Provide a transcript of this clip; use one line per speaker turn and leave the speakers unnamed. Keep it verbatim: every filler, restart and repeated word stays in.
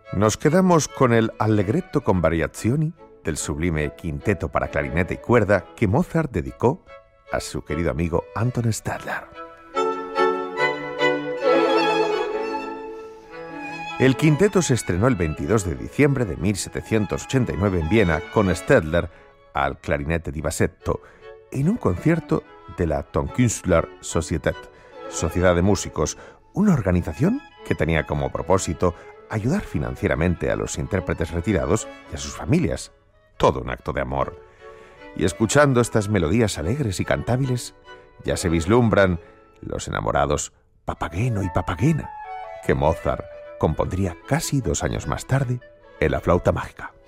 Nos quedamos con el Allegretto con variazioni del sublime quinteto para clarinete y cuerda que Mozart dedicó a su querido amigo Anton Stadler. El quinteto se estrenó el veintidós de diciembre de mil setecientos ochenta y nueve en Viena con Stadler al clarinete di bassetto en un concierto de la Tonkünstler Societät, Sociedad de Músicos, una organización que tenía como propósito ayudar financieramente a los intérpretes retirados y a sus familias. Todo un acto de amor. Y escuchando estas melodías alegres y cantables, ya se vislumbran los enamorados Papageno y Papagena, que Mozart compondría casi dos años más tarde en La Flauta Mágica.